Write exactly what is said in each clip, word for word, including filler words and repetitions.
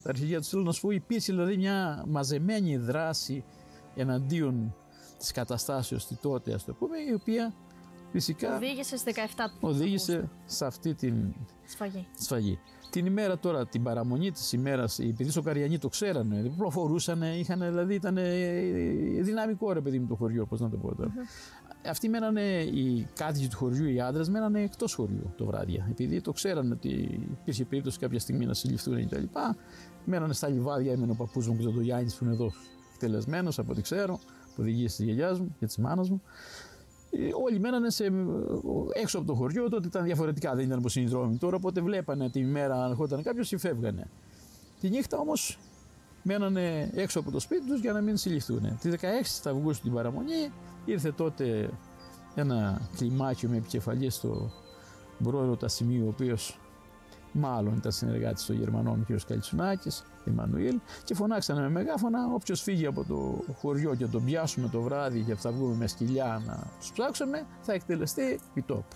Τα αρχηγεία του θέλω να σου πω, υπήρξε δηλαδή μια μαζεμένη δράση εναντίον της καταστάσεως τη τότε, ας το πούμε, η οποία φυσικά οδήγησε στις δεκαεπτά οδήγησε σε αυτή την σφαγή. σφαγή. Την ημέρα τώρα, την παραμονή της ημέρας, επειδή στο Καριανί το ξέρανε, προφορούσαν, είχαν, δηλαδή ήταν δυναμικό ρε παιδί μου το χωριό, πώς να το πω τώρα. Mm-hmm. Αυτοί μένανε, οι κάτοικοι του χωριού, οι άντρες, μένανε εκτός χωριού το βράδυ. Επειδή το ξέρανε ότι υπήρχε περίπτωση κάποια στιγμή να συλληφθούν κτλ. Μένανε στα λιβάδια, έμενε ο παππούς μου και ο Γιάννης που είναι εδώ εκτελεσμένος, από ό,τι ξέρω, που οδηγήσει τη γιαγιάς μου και της μάνας μου. Όλοι μένανε σε, έξω από το χωριό, τότε ήταν διαφορετικά, δεν ήταν όπως είναι οι δρόμοι τώρα, οπότε βλέπανε τη μέρα αν ερχόταν κάποιος και φεύγανε. Τη νύχτα όμως μένανε έξω από το σπίτι τους για να μην συλληφθούν. Τη δεκαέξι Αυγούστου την παραμονή ήρθε τότε ένα κλιμάκιο με επικεφαλή στο πρόεδρο Τασιμίου, ο οποίος μάλλον ήταν συνεργάτης των Γερμανών, ο κ. Καλτσουνάκης, Εμμανουήλ, και φωνάξανε με μεγάφωνα: όποιος φύγει από το χωριό και τον πιάσουμε το βράδυ και θα βγούμε με σκυλιά να τους ψάξουμε, θα εκτελεστεί επί τόπου.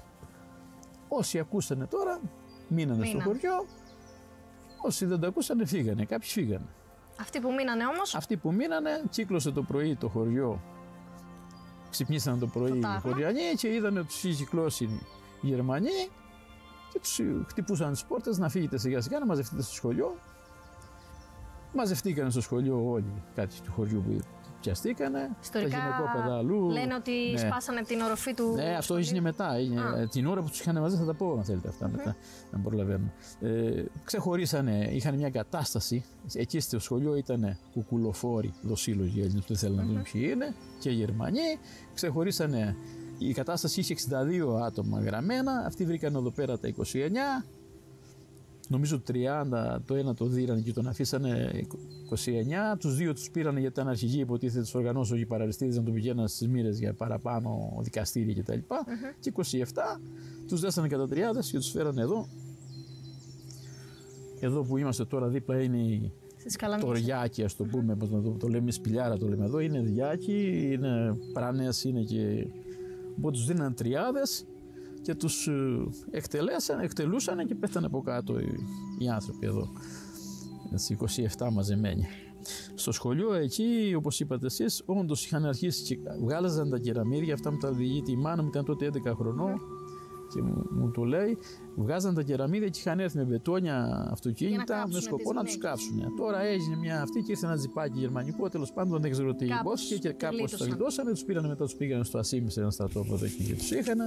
Όσοι ακούσανε τώρα, μείνανε Μήνα. στο χωριό. Όσοι δεν το ακούσανε, φύγανε. Κάποιοι φύγανε. Αυτοί που μείνανε όμως. Αυτοί που μείνανε, κύκλωσε το πρωί το χωριό. Ξυπνήσανε το πρωί το οι χωριανοί και είδανε ότι τους είχε κυκλώσει οι Γερμανοί. Και τους χτυπούσαν τις πόρτες να φύγετε σιγά σιγά, να μαζευτείτε στο σχολείο. Μαζευτήκανε στο σχολείο όλοι οι κάτοικοι του χωριού που πιαστήκανε. Ιστορικά τα γυναικόπαιδα αλλού. Λένε ότι ναι. σπάσανε την οροφή του. Ναι, αυτό έγινε μετά. Έγινε, την ώρα που τους είχαν μαζί θα τα πω, αν θέλετε αυτά mm-hmm. μετά, να προλαβαίνουμε. Ε, ξεχωρίσανε, είχαν μια κατάσταση. Εκεί στο σχολείο ήταν κουκουλοφόροι, δοσύλλογοι Έλληνες που δεν θέλουν mm-hmm. να δουν ποιοι είναι, και Γερμανοί. Ξεχωρίσανε. Η κατάσταση είχε εξήντα δύο άτομα γραμμένα, αυτοί βρήκαν εδώ πέρα τα είκοσι εννιά, νομίζω τριάντα, το ένα το δίρανε και τον αφήσανε είκοσι εννιά, τους δύο τους πήρανε γιατί ήταν αρχηγοί, υποτίθεται τους οργανώσεων οι παραριστίδες να τον πηγαίναν στις μοίρες για παραπάνω δικαστήρια κτλ. Mm-hmm. Και είκοσι επτά τους δέσανε κατά τριάδες και τους φέρανε εδώ. Εδώ που είμαστε τώρα δίπλα είναι το Ριάκι, ας το πούμε, πώς να το, το λέμε σπηλιάρα, το λέμε εδώ, είναι Διάκι, είναι πράνες, είναι και... Οπότε τους δίνανε τριάδες και τους εκτελέσαν, εκτελούσαν και πέθανε από κάτω οι, οι άνθρωποι εδώ. Έτσι, είκοσι επτά μαζεμένοι. Στο σχολείο εκεί, όπως είπατε εσείς, όντως είχαν αρχίσει και βγάλαζαν τα κεραμίδια. Αυτά μου τα διηγείται η μάνα μου, ήταν τότε έντεκα χρονών και μου, μου το λέει. Βγάζαν τα κεραμίδια και είχαν έρθει με μπετόνια αυτοκίνητα με σκοπό να τους κάψουν. Τώρα έγινε μια αυτή και ήρθε ένα τζιπάκι γερμανικό, τέλος πάντων δεν ξέρω τι υπόθηκε και κάπως τα γλιτώσανε. Τους πήραν μετά, τους πήγαν στο Ασίμι σε ένα στρατόπεδο εκεί και τους είχαν.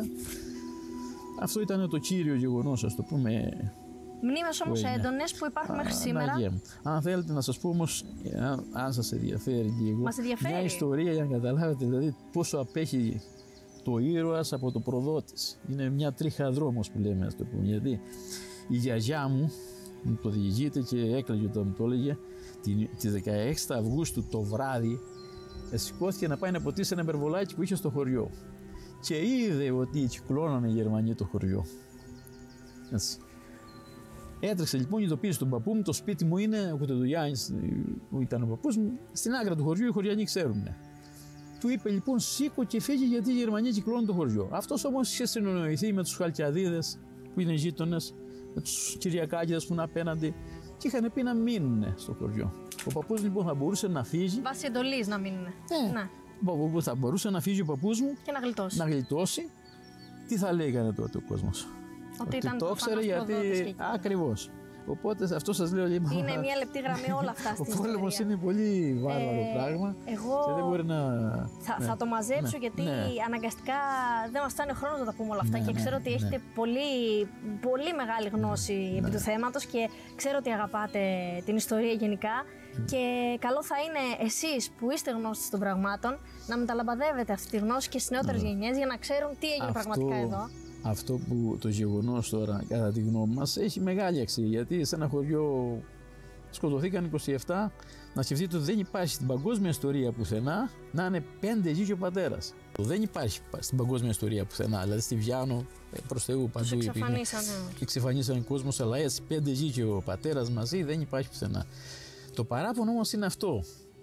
Αυτό ήταν το κύριο γεγονός, ας το πούμε. Μνήμες όμως έντονες που υπάρχουν μέχρι σήμερα. Yeah. Αν θέλετε να σας πω όμως, αν, αν σας ενδιαφέρει λίγο, μια ιστορία για να καταλάβετε δηλαδή πόσο απέχει το ήρωας από το προδότης. Είναι μια τρίχα δρόμος που λέμε, ας το πούμε. Γιατί η γιαγιά μου, μου το διηγείται και έκλαιγε όταν μου το έλεγε, τη δεκαέξι Αυγούστου το βράδυ σηκώθηκε να πάει να ποτίσει ένα υπερβολάκι που είχε στο χωριό. Και είδε ότι κυκλώνανε οι Γερμανοί το χωριό. Έτσι. Έτρεξε λοιπόν, ειδοποίησε τον παππού μου, το σπίτι μου είναι, ο Κουτεδουλιάνης που ήταν ο παππούς μου, στην άκρα του χωριού, οι χωριανοί ξέρουν. Του είπε λοιπόν σήκω και φύγει γιατί οι Γερμανοί κυκλώνουν το χωριό. Αυτός όμως είχε συνονοηθεί με τους Χαλκιαδίδες που είναι γείτονες, με τους Κυριακάκηδες που είναι απέναντι και είχαν πει να μείνουν στο χωριό. Ο παππούς λοιπόν θα μπορούσε να φύγει. Βάσει εντολής να μείνουν. Ναι. ναι. Θα μπορούσε να φύγει ο παππούς μου και να γλιτώσει. Να γλιτώσει. Τι θα λέγανε τότε ο κόσμος? Ότι, ότι το ήξερε γιατί. Ακριβώς. Οπότε αυτό σας λέω λοιπόν. Είναι μια λεπτή γραμμή όλα αυτά στην ιστορία. Ο πόλεμος είναι πολύ βάρβαρο ε, πράγμα. Εγώ και δεν μπορεί να. Θα, ναι, θα το μαζέψω ναι, γιατί ναι. αναγκαστικά δεν μας φτάνει ο χρόνος να τα πούμε όλα αυτά. Ναι, και ναι, ξέρω ότι ναι. έχετε πολύ, πολύ μεγάλη γνώση ναι, επί του θέματος και ξέρω ότι αγαπάτε την ιστορία γενικά. Mm. Και καλό θα είναι εσείς που είστε γνώστες των πραγμάτων να μεταλαμπαδεύετε αυτή τη γνώση και στις νεότερες ναι. γενιές για να ξέρουν τι έγινε αυτό... πραγματικά εδώ. Αυτό που το γεγονός τώρα, κατά τη γνώμη μας, έχει μεγάλη αξία. Γιατί σε ένα χωριό σκοτωθήκαν είκοσι επτά, να σκεφτείτε ότι δεν υπάρχει στην παγκόσμια ιστορία πουθενά να είναι πέντε γη και ο πατέρας. Δεν υπάρχει στην παγκόσμια ιστορία πουθενά. Δηλαδή στη Βιάνο, προς Θεού παντού. Τους εξαφανίσανε. Εξαφανίσανε κόσμος, αλλά έτσι πέντε γη και ο πατέρας μαζί δεν υπάρχει πουθενά. Το παράπονο όμως είναι αυτό.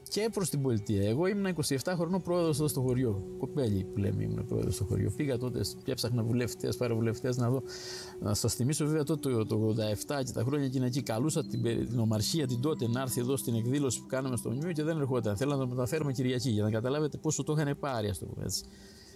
και προς την πολιτεία. Εγώ ήμουν είκοσι επτά χρονών πρόεδρος εδώ στο χωριό. Κοπέλι που λέμε, ήμουν πρόεδρος στο χωριό. Πήγα τότε και έψαχνα βουλευτές, παραβουλευτές να δω. Να σας θυμίσω βέβαια τότε το, το ογδόντα επτά και τα χρόνια εκείνα εκεί. Καλούσα την, την ομαρχία την τότε να έρθει εδώ στην εκδήλωση που κάναμε στο Νιού και δεν ερχόταν. Θέλαμε να το μεταφέρουμε Κυριακή για να καταλάβετε πόσο το είχαν πάρει, ας το πούμε έτσι.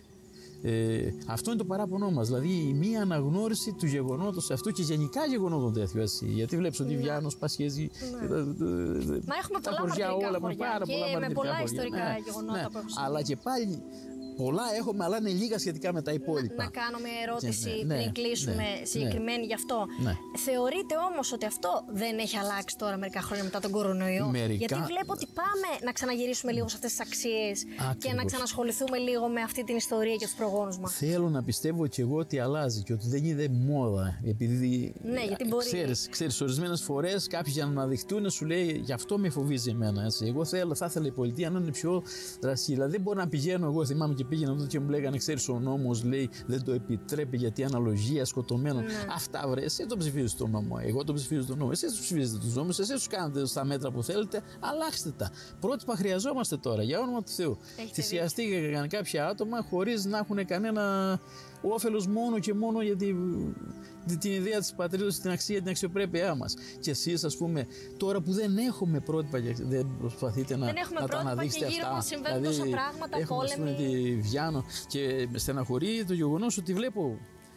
Ε, αυτό είναι το παράπονό μας, δηλαδή η μία αναγνώριση του γεγονότος αυτού και γενικά γεγονότων τέτοιου. Έτσι. Γιατί βλέπεις ότι Βιάνος, Πασχέζη. Ναι. Μα έχουμε πολλά μαρτυρικά χωριά, χωριά πάρα και πολλά με πολλά χωριά. Ιστορικά ναι, γεγονότα ναι, που έχουν. Αλλά και πάλι. Πολλά έχουμε, αλλά είναι λίγα σχετικά με τα υπόλοιπα. Να, να κάνω μια ερώτηση ναι, πριν ναι, κλείσουμε ναι, συγκεκριμένη ναι. γι' αυτό. Ναι. Θεωρείτε όμως ότι αυτό δεν έχει αλλάξει τώρα μερικά χρόνια μετά τον κορονοϊό? Μερικά... Γιατί βλέπω ότι πάμε να ξαναγυρίσουμε λίγο σε αυτές τις αξίες και να ξανασχοληθούμε λίγο με αυτή την ιστορία και τους προγόνους μας. Θέλω να πιστεύω και εγώ ότι αλλάζει και ότι δεν είναι μόδα. Επειδή ναι, γιατί μπορεί... ξέρεις, ξέρεις, ορισμένες φορές κάποιοι για να αναδειχτούν σου λέει γι' αυτό με φοβίζει εμένα. Έτσι. Εγώ θέλω, θα ήθελα η πολιτεία να είναι πιο δραστήρια. Δηλαδή δεν μπορώ να πηγαίνω εγώ, θυμάμαι και πήγαινα τότε και μου λέγανε, ξέρεις, ο νόμος λέει δεν το επιτρέπει γιατί αναλογία σκοτωμένων. Ναι. Αυτά βρε, εσύ το ψηφίζεις τον νόμο. Εγώ το ψηφίζω τον νόμο. Εσείς ψηφίζετε τους νόμους, εσείς τους κάνετε στα μέτρα που θέλετε, αλλάξτε τα. Πρότυπα χρειαζόμαστε τώρα, για όνομα του Θεού. Θυσιαστήκαν κάποια άτομα χωρίς να έχουν κανένα όφελος μόνο και μόνο για την, την ιδέα της πατρίδας, την αξία, την αξιοπρέπειά μας. Και εσείς, ας πούμε, τώρα που δεν έχουμε πρότυπα και δεν προσπαθείτε να, να τα αναδείξετε αυτά. Γύρω μας συμβαίνουν τόσα πράγματα, έχουμε, πόλεμοι. Έχουμε τη Βιάνο και στεναχωρεί το γεγονός ότι βλέπω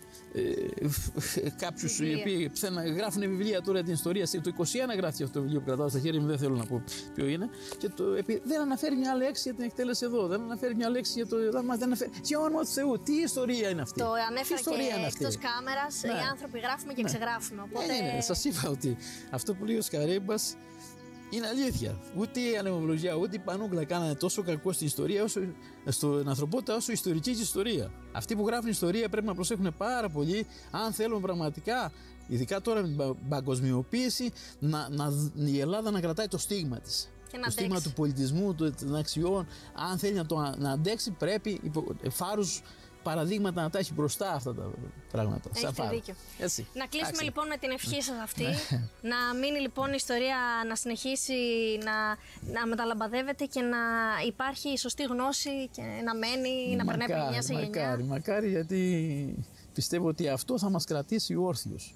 ε, κάποιους οι οποίοι γράφουν βιβλία τώρα την ιστορία. Το είκοσι ένα γράφει αυτό το βιβλίο που κρατάω στα χέρια μου, δεν θέλω να πω ποιο είναι. Και το, δεν αναφέρει μια λέξη για την εκτέλεση εδώ, δεν αναφέρει μια λέξη για το. Δεν αναφέρει. Για όνομα του Θεού, τι ιστορία είναι αυτή? Το ανέφερα και εκτός κάμερας. Ναι. Οι άνθρωποι γράφουμε και ναι. ξεγράφουμε. Οπότε... Ναι, ναι, σας είπα ότι αυτό που λέει ο Σκαρέμπας είναι αλήθεια. Ούτε η ανεμολογία, ούτε η πανούκλα κάνανε τόσο κακό στην ιστορία, όσο στην ανθρωπότητα, όσο η ιστορική της ιστορία. Αυτοί που γράφουν ιστορία πρέπει να προσέχουν πάρα πολύ, αν θέλουν πραγματικά, ειδικά τώρα με την παγκοσμιοποίηση, να, να, η Ελλάδα να κρατάει το στίγμα της. Το αντέξει. Στίγμα του πολιτισμού, των αξιών. Αν θέλει να το να αντέξει, πρέπει φάρους παραδείγματα να τα έχει μπροστά αυτά τα πράγματα. Έχετε δίκιο. Έτσι. Να κλείσουμε Άξε. λοιπόν με την ευχή σας αυτή. Να μείνει λοιπόν η ιστορία να συνεχίσει να, να μεταλαμπαδεύεται και να υπάρχει η σωστή γνώση και να μένει, να περνάει από γενιά σε γενιά. Μακάρι, μακάρι, γιατί πιστεύω ότι αυτό θα μας κρατήσει όρθιους.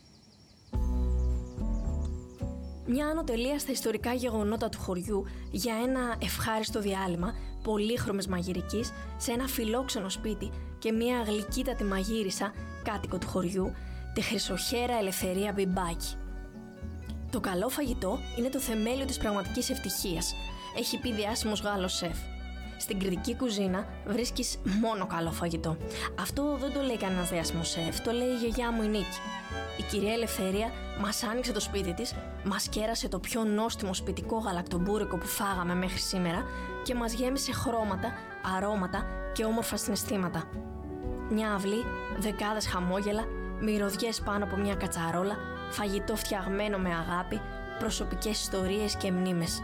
Μια ανωτελεία στα ιστορικά γεγονότα του χωριού για ένα ευχάριστο διάλειμμα πολύχρωμης μαγειρικής σε ένα φιλόξενο σπίτι και μια γλυκύτατη μαγείρισα κάτοικο του χωριού, τη χρυσοχέρα Ελευθερία Μπιμπάκη. Το καλό φαγητό είναι το θεμέλιο της πραγματικής ευτυχίας, έχει πει διάσημος Γάλλος σεφ. Στην κριτική κουζίνα βρίσκεις μόνο καλό φαγητό. Αυτό δεν το λέει κανένας διάσημος σεφ, το λέει η γιαγιά μου η Νίκη. Η κυρία Ελευθερία μας άνοιξε το σπίτι της, μας κέρασε το πιο νόστιμο σπιτικό γαλακτομπούρικο που φάγαμε μέχρι σήμερα και μας γέμισε χρώματα, αρώματα και όμορφα συναισθήματα. Μια αυλή, δεκάδες χαμόγελα, μυρωδιές πάνω από μια κατσαρόλα, φαγητό φτιαγμένο με αγάπη, προσωπικές ιστορίες και μνήμες.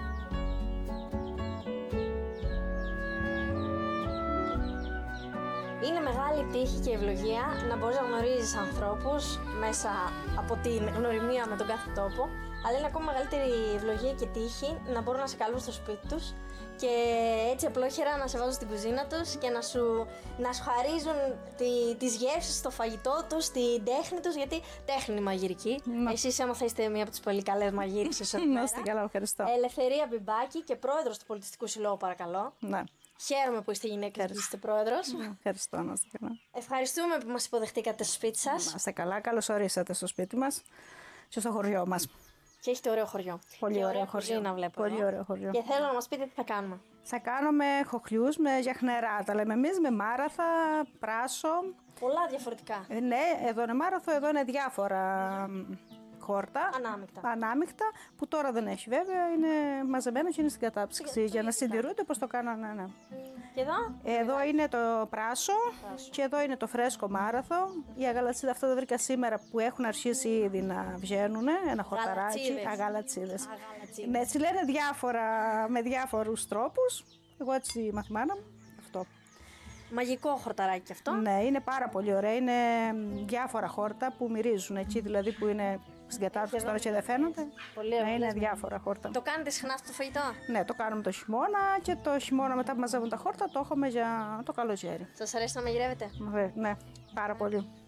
Είναι μεγάλη τύχη και ευλογία να μπορείς να γνωρίζεις ανθρώπους μέσα από την γνωριμία με τον κάθε τόπο, αλλά είναι ακόμα μεγαλύτερη ευλογία και τύχη να μπορούν να σε καλούν στο σπίτι τους και έτσι απλόχερα να σε βάζουν στην κουζίνα τους και να σου, να σου χαρίζουν τη, τις γεύσεις στο φαγητό τους, την τέχνη τους, γιατί τέχνη είναι μαγειρική. Ναι. Εσείς έμαθα είστε μία από τις πολύ καλές μαγείρισες εδώ πέρα. Να είστε καλά, ευχαριστώ. Ελευθερία Μπιμπάκη και πρόεδρος του Πολιτιστικού Συλλόγου, παρακαλώ. Ναι. Χαίρομαι που είστε γυναίκα και είστε πρόεδρος. Ευχαριστώ, να είστε καλά. Ευχαριστούμε που μας υποδεχτήκατε στο σπίτι σας. Να είστε καλά, καλώς ορίσατε στο σπίτι μας και στο χωριό μας. Και έχετε ωραίο χωριό. Πολύ ωραίο χωριό. Να βλέπω, Πολύ ε. ωραίο χωριό. Και θέλω να μας πείτε τι θα κάνουμε. Θα κάνουμε χοχλιούς με γιαχνερά. Τα λέμε εμείς με μάραθα, πράσο. Πολλά διαφορετικά. Ε, ναι, εδώ είναι μάραθο, εδώ είναι διάφορα χόρτα. Ανάμεικτα. Ανάμεικτα, που τώρα δεν έχει βέβαια, είναι μαζεμένα και είναι στην κατάψυξη για να συντηρούνται όπως το κάνανε. Ναι. Και εδώ? Εδώ είναι το πράσο, πράσο και εδώ είναι το φρέσκο μάραθο. Η αγαλατσίδα, αυτό το βρήκα σήμερα που έχουν αρχίσει ήδη να βγαίνουν. Ένα χορταράκι. Αγαλατσίδες. Ναι, έτσι λένε διάφορα, με διάφορους τρόπους. Εγώ έτσι μαθημάνα μου. Αυτό. Μαγικό χορταράκι κι αυτό. Ναι, είναι πάρα πολύ ωραία. Είναι διάφορα χόρτα που μυρίζουν εκεί, δηλαδή που είναι στην κατάρτιση τώρα και δεν φαίνονται. Πολύ Ναι, ωραία. είναι διάφορα χόρτα. Το κάνετε συχνά αυτό το φαγητό? Ναι, το κάνουμε το χειμώνα και το χειμώνα μετά που μαζεύουν τα χόρτα το έχουμε για το καλοκαίρι. Σας αρέσει να μαγειρεύετε? Ναι, πάρα πολύ.